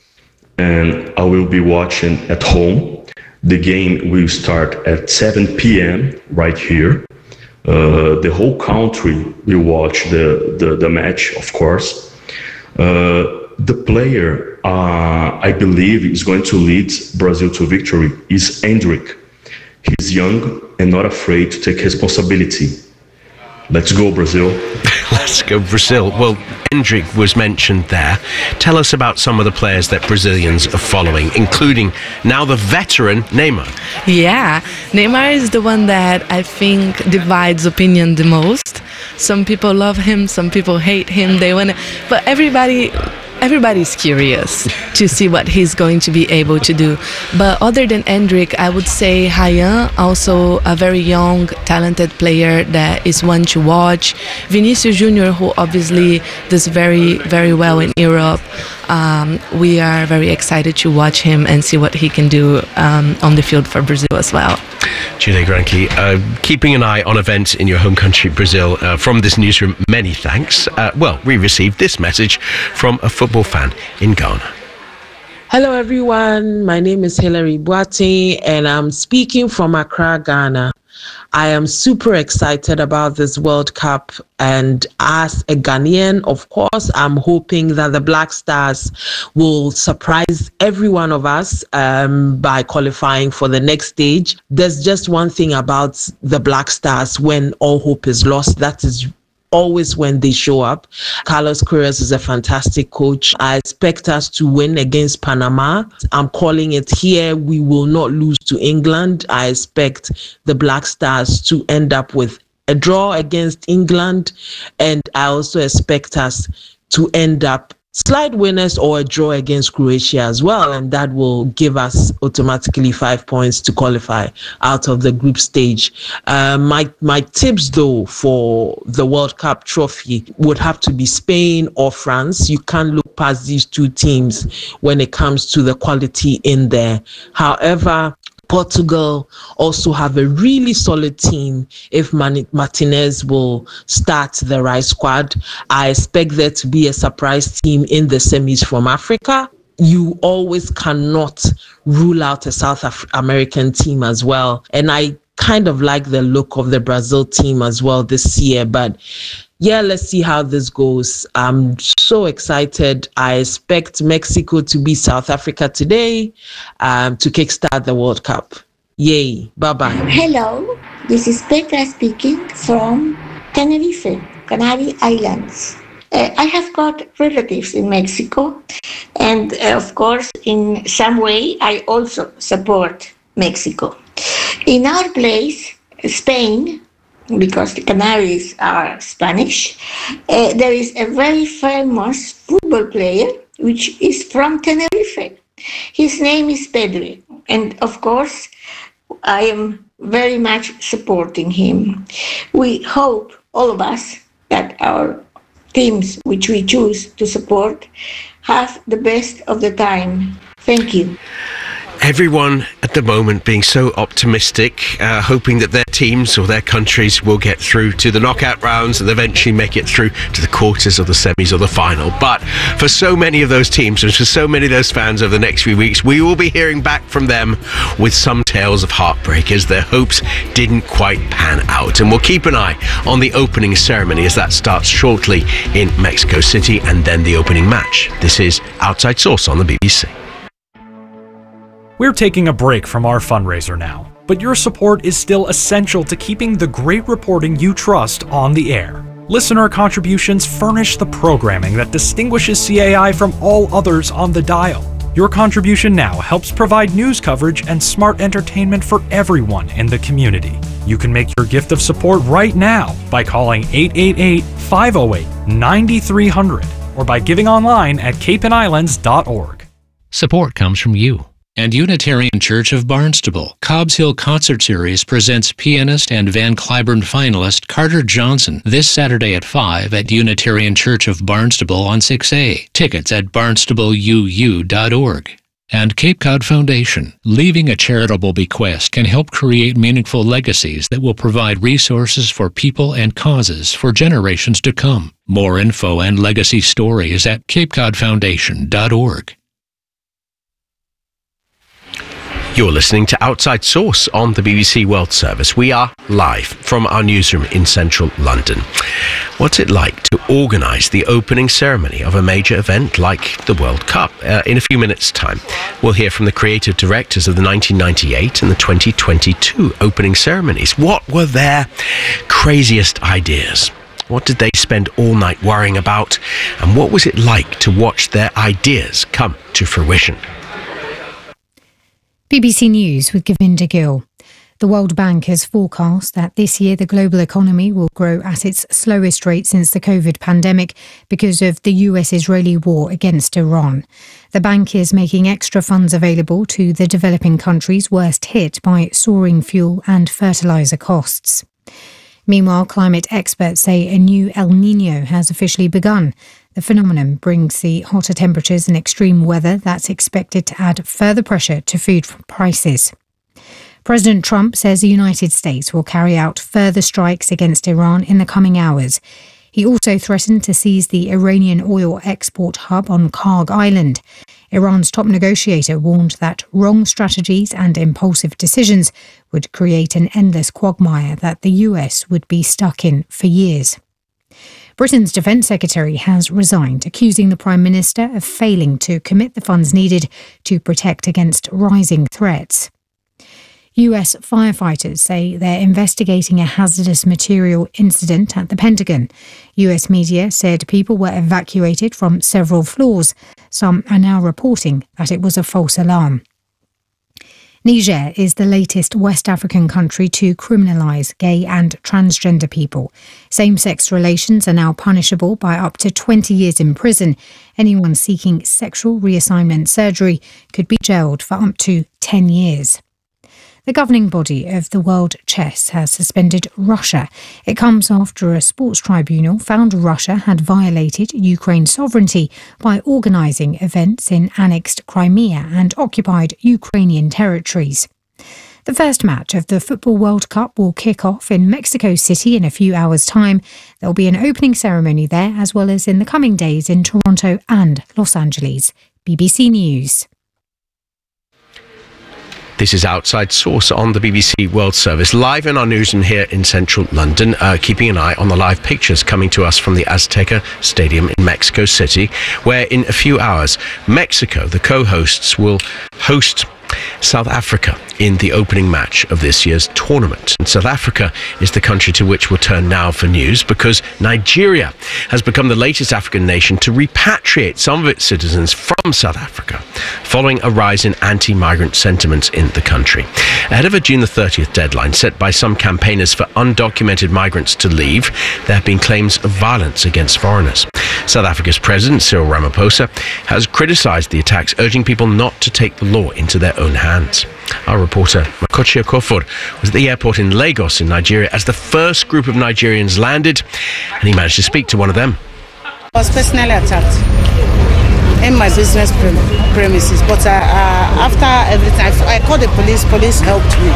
And I will be watching at home. The game will start at seven p.m. right here. Uh, the whole country will watch the, the, the match, of course. Uh, the player uh, I believe is going to lead Brazil to victory is Endrick. He's young and not afraid to take responsibility. Let's go, Brazil. Let's go, Brazil. Well, Endrick was mentioned there. Tell us about some of the players that Brazilians are following, including now the veteran Neymar. Yeah, Neymar is the one that I think divides opinion the most. Some people love him, some people hate him. They want to, but everybody everybody's curious to see what he's going to be able to do. But other than Endrick, I would say Ryan, also a very young, talented player that is one to watch. Vinicius Junior, who obviously does very, very well in Europe. Um, we are very excited to watch him and see what he can do um, on the field for Brazil as well. Giulia Granchi, uh, keeping an eye on events in your home country, Brazil. Uh, from this newsroom, many thanks. Uh, well, we received this message from a football fan in Ghana. Hello, everyone. My name is Hilary Boateng, and I'm speaking from Accra, Ghana. I am super excited about this World Cup, and as a Ghanaian, of course, I'm hoping that the Black Stars will surprise every one of us um, by qualifying for the next stage. There's just one thing about the Black Stars when all hope is lost. That is always when they show up. Carlos Queiroz is a fantastic coach. I expect us to win against Panama. I'm calling it here. We will not lose to England. I expect the Black Stars to end up with a draw against England. And I also expect us to end up slight winners or a draw against Croatia as well, and that will give us automatically five points to qualify out of the group stage. Uh, my my tips though for the World Cup trophy would have to be Spain or France. You can't look past these two teams when it comes to the quality in there. However, Portugal also have a really solid team if Martinez will start the right squad. I expect there to be a surprise team in the semis from Africa. You always cannot rule out a South Af- American team as well. And I kind of like the look of the Brazil team as well this year, but yeah, let's see how this goes. I'm so excited. I expect Mexico to beat South Africa today um, to kickstart the World Cup. Yay. Bye-bye. Hello, this is Petra speaking from Tenerife, Canary Islands. Uh, I have got relatives in Mexico, and uh, of course, in some way, I also support Mexico. In our place, Spain, because the Canaries are Spanish, uh, there is a very famous football player which is from Tenerife. His name is Pedri, and of course, I am very much supporting him. We hope, all of us, that our teams which we choose to support have the best of the time. Thank you. Everyone at the moment being so optimistic, uh, hoping that their teams or their countries will get through to the knockout rounds and eventually make it through to the quarters or the semis or the final. But for so many of those teams and for so many of those fans over the next few weeks, we will be hearing back from them with some tales of heartbreak as their hopes didn't quite pan out. And we'll keep an eye on the opening ceremony as that starts shortly in Mexico City, and then the opening match. This is Outside Source on the B B C. We're taking a break from our fundraiser now, but your support is still essential to keeping the great reporting you trust on the air. Listener contributions furnish the programming that distinguishes C A I from all others on the dial. Your contribution now helps provide news coverage and smart entertainment for everyone in the community. You can make your gift of support right now by calling eight eight eight, five oh eight, nine three hundred or by giving online at cape and islands dot org. Support comes from you. And Unitarian Church of Barnstable, Cobbs Hill Concert Series presents pianist and Van Cliburn finalist Carter Johnson this Saturday at five at Unitarian Church of Barnstable on six A. Tickets at barnstable u u dot org. And Cape Cod Foundation, leaving a charitable bequest can help create meaningful legacies that will provide resources for people and causes for generations to come. More info and legacy stories at cape cod foundation dot org. You're listening to Outside Source on the B B C World Service. We are live from our newsroom in central London. What's it like to organise the opening ceremony of a major event like the World Cup? Uh, in a few minutes' time, we'll hear from the creative directors of the nineteen ninety-eight and the twenty twenty-two opening ceremonies. What were their craziest ideas? What did they spend all night worrying about? And what was it like to watch their ideas come to fruition? B B C News with Govinda Gill. The World Bank has forecast that this year the global economy will grow at its slowest rate since the COVID pandemic because of the U S-Israeli war against Iran. The bank is making extra funds available to the developing countries worst hit by soaring fuel and fertilizer costs. Meanwhile, climate experts say a new El Niño has officially begun. The phenomenon brings the hotter temperatures and extreme weather that's expected to add further pressure to food prices. President Trump says the United States will carry out further strikes against Iran in the coming hours. He also threatened to seize the Iranian oil export hub on Karg Island. Iran's top negotiator warned that wrong strategies and impulsive decisions would create an endless quagmire that the U S would be stuck in for years. Britain's Defence Secretary has resigned, accusing the Prime Minister of failing to commit the funds needed to protect against rising threats. U S firefighters say they're investigating a hazardous material incident at the Pentagon. U S media said people were evacuated from several floors. Some are now reporting that it was a false alarm. Niger is the latest West African country to criminalise gay and transgender people. Same-sex relations are now punishable by up to twenty years in prison. Anyone seeking sexual reassignment surgery could be jailed for up to ten years. The governing body of the World Chess has suspended Russia. It comes after a sports tribunal found Russia had violated Ukraine's sovereignty by organising events in annexed Crimea and occupied Ukrainian territories. The first match of the Football World Cup will kick off in Mexico City in a few hours' time. There will be an opening ceremony there, as well as in the coming days in Toronto and Los Angeles. B B C News. This is Outside Source on the B B C World Service, live in our newsroom here in central London, uh, keeping an eye on the live pictures coming to us from the Azteca Stadium in Mexico City, where in a few hours, Mexico, the co-hosts, will host South Africa in the opening match of this year's tournament. And South Africa is the country to which we'll turn now for news, because Nigeria has become the latest African nation to repatriate some of its citizens from South Africa, following a rise in anti-migrant sentiments in the country. Ahead of a June the thirtieth deadline set by some campaigners for undocumented migrants to leave, there have been claims of violence against foreigners. South Africa's President Cyril Ramaphosa has criticised the attacks, urging people not to take the law into their own hands. Our reporter Makochi Okofor was at the airport in Lagos in Nigeria as the first group of Nigerians landed, and he managed to speak to one of them. I was personally attacked in my business pre- premises, but uh, uh, after everything, I, I called the police. Police helped me.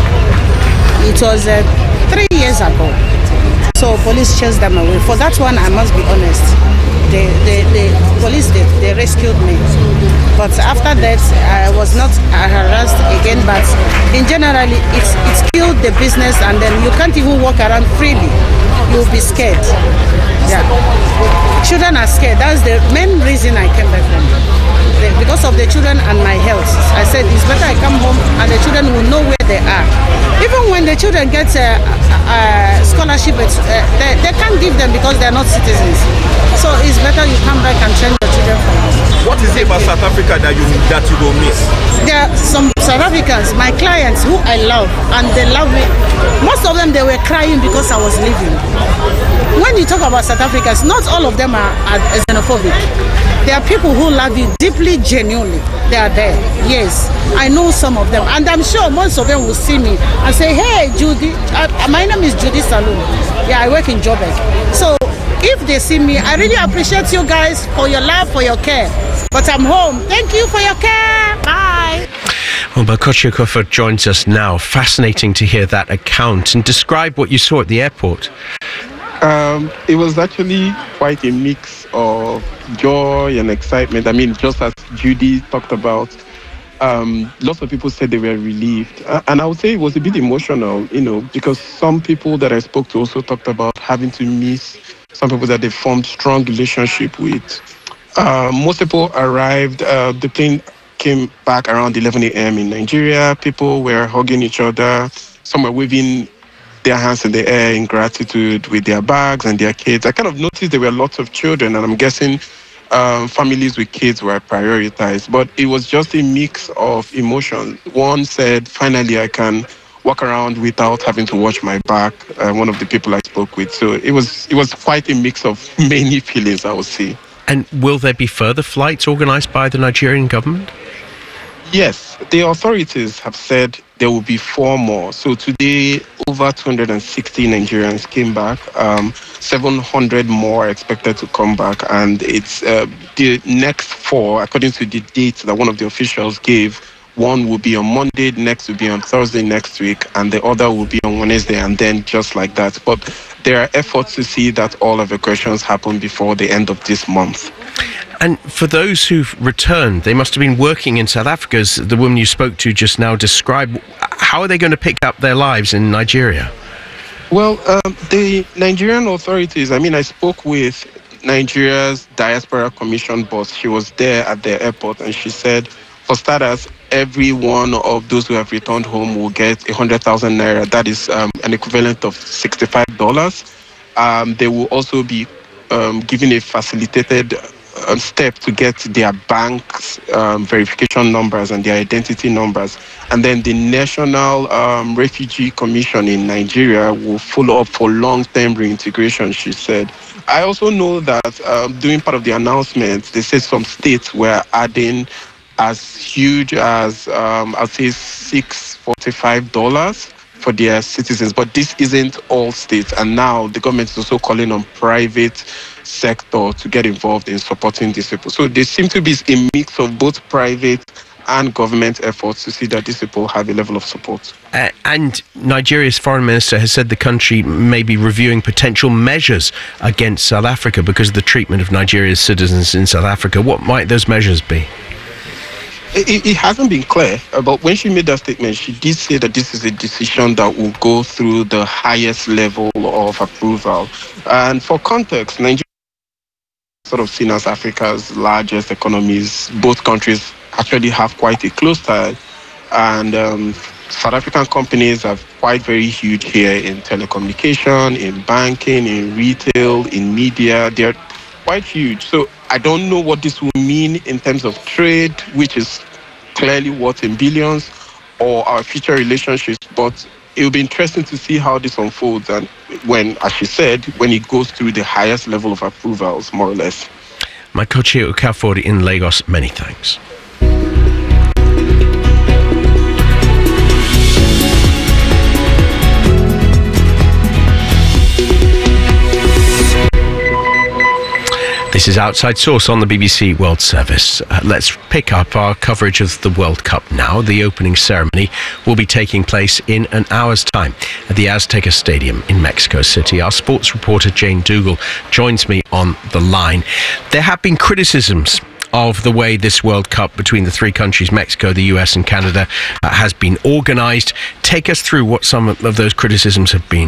It was uh, three years ago, so police chased them away. For that one, I must be honest. The, the, the police, they, they rescued me. But after that, I was not harassed again. But in general, it's, it's killed the business, and then you can't even walk around freely. You'll be scared. Yeah. Children are scared. That's the main reason I came back home. The, because of the children and my health. I said it's better I come home and the children will know where they are. Even when the children get a, a, a scholarship, uh, they, they can't give them because they're not citizens. So it's better you come back and train your children from home. What is it about South Africa that you that you will miss? There are some South Africans, my clients, who I love, and they love me. Most of them, they were crying because I was leaving. When you talk about South Africans, not all of them are, are xenophobic. There are people who love you deeply, genuinely. They are there. Yes, I know some of them, and I'm sure most of them will see me and say, "Hey, Judy, uh, my name is Judy Saloon. Yeah, I work in Joburg." So if they see me, I really appreciate you guys for your love, for your care. But I'm home. Thank you for your care. Bye. Well, Makochi Okofor joins us now. Fascinating to hear that account, and describe what you saw at the airport. Um, it was actually quite a mix of joy and excitement. I mean, just as Judy talked about, um, lots of people said they were relieved. Uh, and I would say it was a bit emotional, you know, because some people that I spoke to also talked about having to miss some people that they formed strong relationship with. Uh, most people arrived, uh, the plane came back around eleven a.m. in Nigeria. People were hugging each other. Some were waving their hands in the air in gratitude with their bags and their kids. I kind of noticed there were lots of children, and I'm guessing um, families with kids were prioritized. But it was just a mix of emotions. One said, finally, I can walk around without having to watch my back, uh, one of the people I spoke with. So it was it was quite a mix of many feelings, I would say. And will there be further flights organized by the Nigerian government? Yes, the authorities have said there will be four more. So today, over two hundred sixty Nigerians came back. Um, seven hundred more are expected to come back. And it's uh, the next four, according to the dates that one of the officials gave. One will be on Monday, next will be on Thursday next week, and the other will be on Wednesday, and then just like that. But there are efforts to see that all evacuations happen before the end of this month. And for those who've returned, they must have been working in South Africa, as the woman you spoke to just now described. How are they going to pick up their lives in Nigeria? Well, um, the Nigerian authorities, I mean, I spoke with Nigeria's Diaspora Commission boss. She was there at the airport, and she said, for starters, every one of those who have returned home will get one hundred thousand naira. That is um, an equivalent of sixty-five dollars. Um, they will also be um, given a facilitated um, step to get their bank's um, verification numbers and their identity numbers. And then the National um, Refugee Commission in Nigeria will follow up for long-term reintegration, she said. I also know that um, during part of the announcement, they said some states were adding as huge as, um, I'll say, six hundred forty-five dollars for their citizens. But this isn't all states. And now the government is also calling on private sector to get involved in supporting these people. So there seems to be a mix of both private and government efforts to see that these people have a level of support. Uh, and Nigeria's foreign minister has said the country may be reviewing potential measures against South Africa because of the treatment of Nigeria's citizens in South Africa. What might those measures be? it, it hasn't been clear, but when she made that statement, she did say that this is a decision that will go through the highest level of approval. And for context, Nigeria is sort of seen as Africa's largest economies. Both countries actually have quite a close tie, and um, South African companies are quite very huge here in telecommunication, in banking, in retail, in media. They're quite huge. So I don't know what this will mean in terms of trade, which is clearly worth in billions, or our future relationships, but it will be interesting to see how this unfolds and when, as she said, when it goes through the highest level of approvals, more or less. Makoche Okafor in Lagos, many thanks. This is Outside Source on the B B C World Service. Uh, let's pick up our coverage of the World Cup now. The opening ceremony will be taking place in an hour's time at the Azteca Stadium in Mexico City. Our sports reporter Jane Dougal joins me on the line. There have been criticisms of the way this World Cup between the three countries, Mexico, the U S and Canada, uh, has been organised. Take us through what some of those criticisms have been.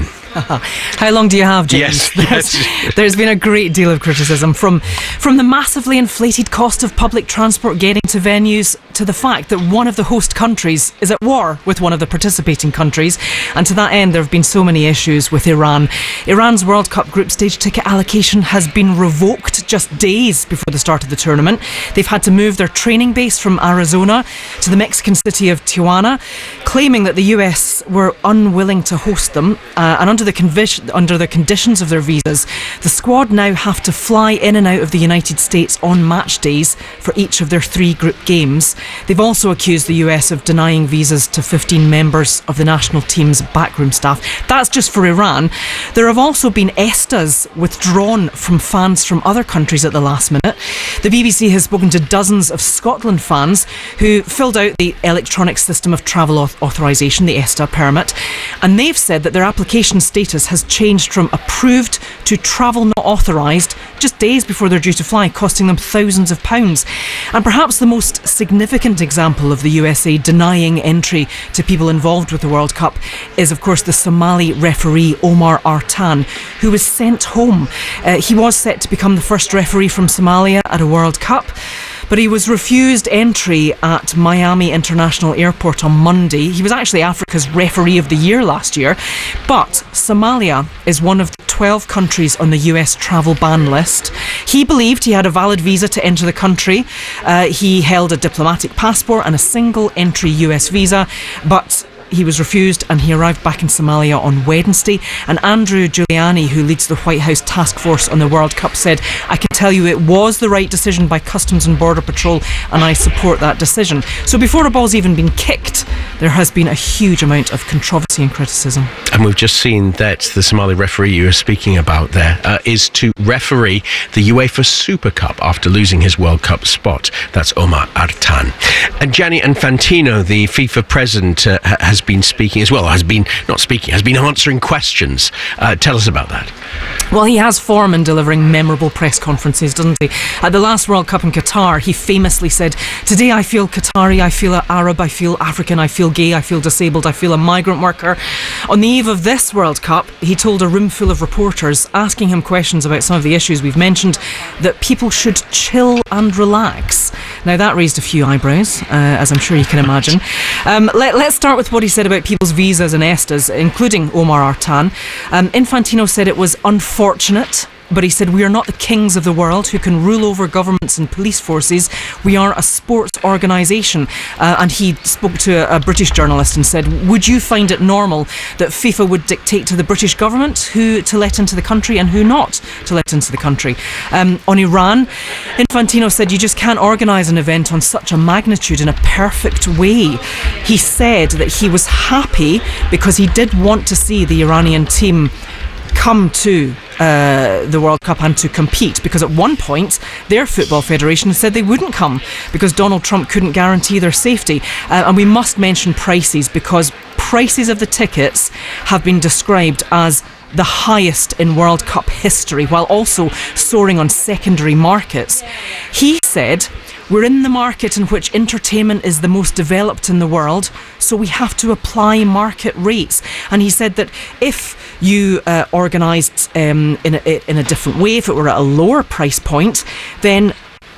How long do you have, James? Yes, yes. There's been a great deal of criticism from from the massively inflated cost of public transport getting to venues to the fact that one of the host countries is at war with one of the participating countries, and to that end there have been so many issues with Iran. Iran's World Cup group stage ticket allocation has been revoked just days before the start of the tournament. They've had to move their training base from Arizona to the Mexican city of Tijuana, claiming that the U S were unwilling to host them, uh, and under the convic- under the conditions of their visas, the squad now have to fly in and out of the United States on match days for each of their three group games. They've also accused the U S of denying visas to fifteen members of the national team's backroom staff. That's just for Iran. There have also been ESTAs withdrawn from fans from other countries at the last minute. The B B C has spoken to dozens of Scotland fans who filled out the electronic system of travel auth- authorisation, the ESTA permit, and they've said that their application status has changed from approved to travel not authorised just days before they're due to fly, costing them thousands of pounds. And perhaps the most significant example of the U S A denying entry to people involved with the World Cup is, of course, the Somali referee Omar Artan, who was sent home. Uh, he was set to become the first referee from Somalia at a World Cup, but he was refused entry at Miami International Airport on Monday. He was actually Africa's Referee of the Year last year, but Somalia is one of the twelve countries on the U S travel ban list. He believed he had a valid visa to enter the country. Uh, he held a diplomatic passport and a single entry U S visa, but he was refused and he arrived back in Somalia on Wednesday. And Andrew Giuliani, who leads the White House task force on the World Cup, said, "I can tell you it was the right decision by Customs and Border Patrol and I support that decision." So before a ball's even been kicked, there has been a huge amount of controversy and criticism. And we've just seen that the Somali referee you were speaking about there uh, is to referee the UEFA Super Cup after losing his World Cup spot. That's Omar Artan. And Gianni Infantino, the FIFA president, uh, has been speaking as well, has been, not speaking, has been answering questions. Uh, tell us about that. Well, he has form in delivering memorable press conferences, doesn't he? At the last World Cup in Qatar, he famously said, "Today I feel Qatari, I feel Arab, I feel African, I feel gay, I feel disabled, I feel a migrant worker." On the eve of this World Cup, he told a room full of reporters, asking him questions about some of the issues we've mentioned, that people should chill and relax. Now, that raised a few eyebrows, uh, as I'm sure you can imagine. Um, let, let's start with what he said about people's visas and ESTAs, including Omar Artan. Um, Infantino said it was unfortunate, but he said, "We are not the kings of the world who can rule over governments and police forces. We are a sports organisation." Uh, and he spoke to a, a British journalist and said, "Would you find it normal that FIFA would dictate to the British government who to let into the country and who not to let into the country?" Um, on Iran, Infantino said, "You just can't organise an event on such a magnitude in a perfect way." He said that he was happy because he did want to see the Iranian team come to uh, the World Cup and to compete, because at one point their football federation said they wouldn't come because Donald Trump couldn't guarantee their safety. Uh, and we must mention prices, because prices of the tickets have been described as the highest in World Cup history, while also soaring on secondary markets. He said, we're in the market in which entertainment is the most developed in the world, so we have to apply market rates. And he said that if you uh, organised um, in, a, in a different way, if it were at a lower price point, then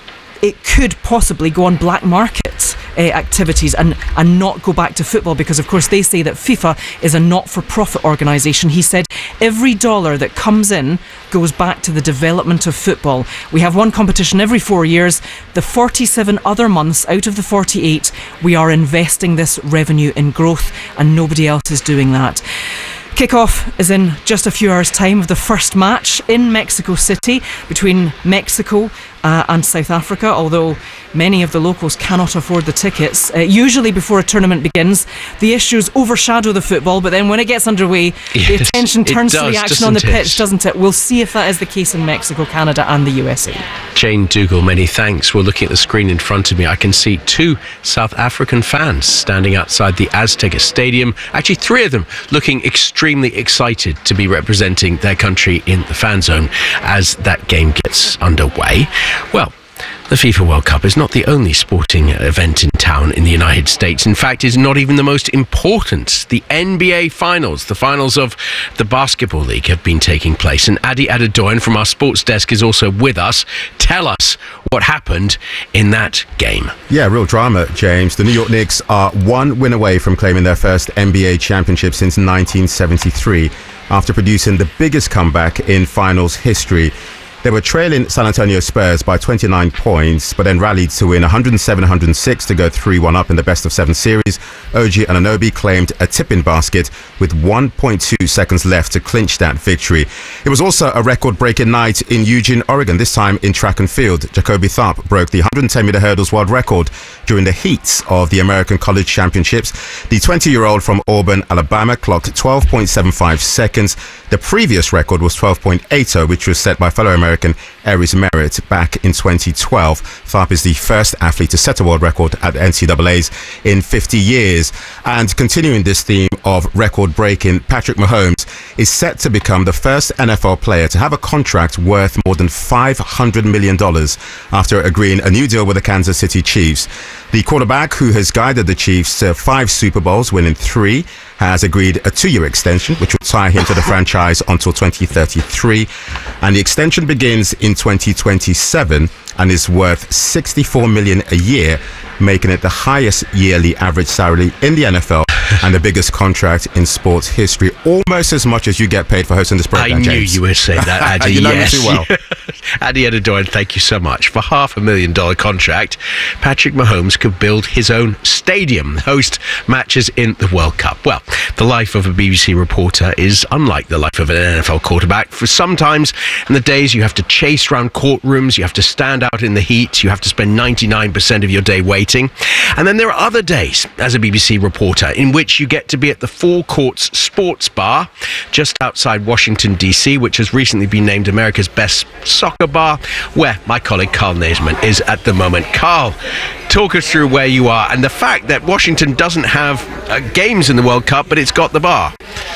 it could possibly go on black market uh, activities and, and not go back to football, because of course they say that FIFA is a not-for-profit organisation. He said every dollar that comes in goes back to the development of football. We have one competition every four years. The forty-seven other months out of the forty-eight, we are investing this revenue in growth, and nobody else is doing that. Kickoff is in just a few hours' time of the first match in Mexico City between Mexico uh, and South Africa, although many of the locals cannot afford the tickets. Uh, usually before a tournament begins, the issues overshadow the football, but then when it gets underway, yes, the attention turns does, to the action on the it? pitch, doesn't it? We'll see if that is the case in Mexico, Canada and the U S A. Jane Dougal, many thanks. Well, looking at the screen in front of me, I can see two South African fans standing outside the Azteca Stadium. Actually, three of them looking extremely excited to be representing their country in the fan zone as that game gets underway. Well, the FIFA World Cup is not the only sporting event in town in the United States. In fact, it's not even the most important. The N B A Finals, the finals of the Basketball League, have been taking place. And Adi Adedoyan from our sports desk is also with us. Tell us what happened in that game. Yeah, real drama, James. The New York Knicks are one win away from claiming their first N B A championship since nineteen seventy-three after producing the biggest comeback in finals history. They were trailing San Antonio Spurs by twenty-nine points, but then rallied to win one hundred seven one hundred six to go three one up in the best of seven series. O G Anunoby claimed a tipping basket with one point two seconds left to clinch that victory. It was also a record-breaking night in Eugene, Oregon, this time in track and field. Jacoby Tharp broke the one hundred ten meter hurdles world record during the heats of the American College Championships. The twenty-year-old from Auburn, Alabama, clocked twelve point seven five seconds. The previous record was twelve point eight oh, which was set by fellow American Aries Merritt back in twenty twelve. Tharp is the first athlete to set a world record at the N C double A's in fifty years. And continuing this theme of record-breaking, Patrick Mahomes is set to become the first N F L player to have a contract worth more than five hundred million dollars after agreeing a new deal with the Kansas City Chiefs. The quarterback, who has guided the Chiefs to five Super Bowls, winning three, has agreed a two-year extension, which will tie him to the franchise until twenty thirty-three. And the extension begins in twenty twenty-seven and is worth sixty-four million dollars a year, making it the highest yearly average salary in the N F L and the biggest contract in sports history, almost as much as you get paid for hosting this program, I James. knew you would say that, Adi. You know yes. me too well. Adi Adedoyan, thank you so much. For half a million dollar contract, Patrick Mahomes could build his own stadium, host matches in the World Cup. Well, the life of a B B C reporter is unlike the life of an N F L quarterback. For sometimes in the days you have to chase around courtrooms, you have to stand out in the heat, you have to spend ninety-nine percent of your day waiting. And then there are other days as a B B C reporter in which you get to be at the Four Courts Sports Bar just outside Washington, D C, which has recently been named America's best soccer bar, where my colleague Carl Naisman is at the moment. Carl, talk us through where you are and the fact that Washington doesn't have uh, games in the World Cup, but it's got the bar.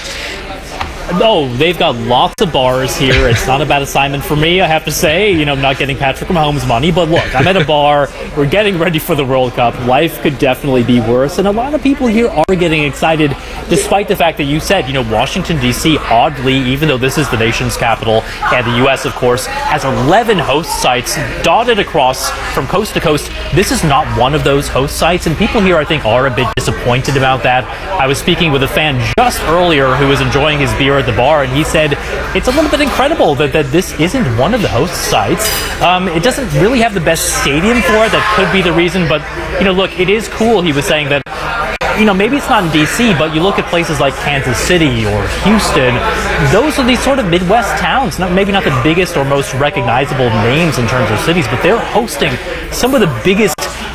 Oh, they've got lots of bars here. It's not a bad assignment for me, I have to say. You know, I'm not getting Patrick Mahomes money, but look, I'm at a bar. We're getting ready for the World Cup. Life could definitely be worse, and a lot of people here are getting excited, despite the fact that you said, you know, Washington, D C, oddly, even though this is the nation's capital, and the U S, of course, has eleven host sites dotted across from coast to coast. This is not one of those host sites, and people here, I think, are a bit disappointed about that. I was speaking with a fan just earlier who was enjoying his beer at the bar, and he said it's a little bit incredible that, that this isn't one of the host sites. Um, it doesn't really have the best stadium for it. That could be the reason, but you know, look, it is cool. He was saying that, you know, maybe it's not in D C, but you look at places like Kansas City or Houston, those are these sort of Midwest towns, not, maybe not the biggest or most recognizable names in terms of cities, but they're hosting some of the biggest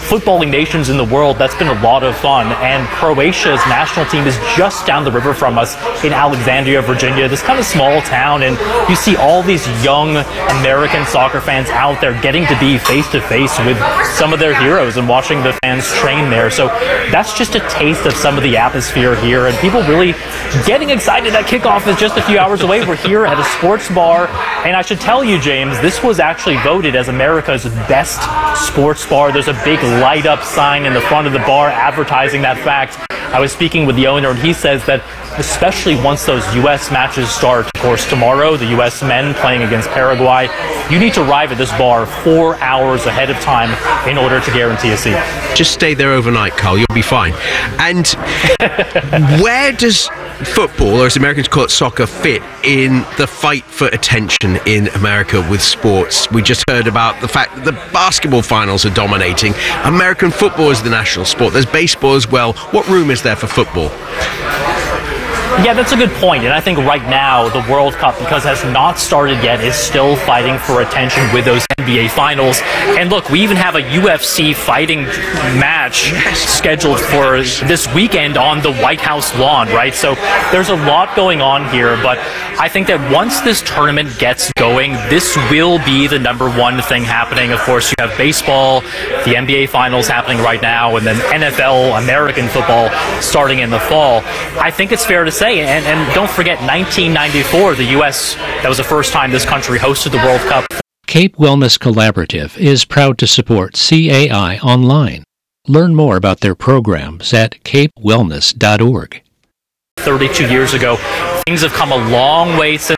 footballing nations in the world, that's been a lot of fun. And Croatia's national team is just down the river from us in Alexandria, Virginia, this kind of small town. And you see all these young American soccer fans out there getting to be face to face with some of their heroes and watching the fans train there. So that's just a taste of some of the atmosphere here, and people really getting excited that kickoff is just a few hours away. We're here at a sports bar, and I should tell you, James, this was actually voted as America's best sports bar. There's a big light up sign in the front of the bar advertising that fact. I was speaking with the owner, and he says that especially once those U S matches start, of course tomorrow the U S men playing against Paraguay, you need to arrive at this bar four hours ahead of time in order to guarantee a seat. Just stay there overnight, Carl, you'll be fine. And where does football, or as Americans call it soccer, fit in the fight for attention in America with sports? We just heard about the fact that the basketball finals are dominating. American football is the national sport. There's baseball as well. What room is there for football? Yeah, that's a good point. And I think right now the World Cup, because it has not started yet, is still fighting for attention with those N B A finals. And look, we even have a U F C fighting match scheduled for this weekend on the White House lawn, right? So there's a lot going on here, but I think that once this tournament gets going, this will be the number one thing happening. Of course, you have baseball, the N B A finals happening right now, and then N F L, American football, starting in the fall. I think it's fair to say, and, and don't forget, nineteen ninety-four, the U S, that was the first time this country hosted the World Cup. Cape Wellness Collaborative is proud to support C A I online. Learn more about their programs at cape wellness dot org. thirty-two years ago, things have come a long way since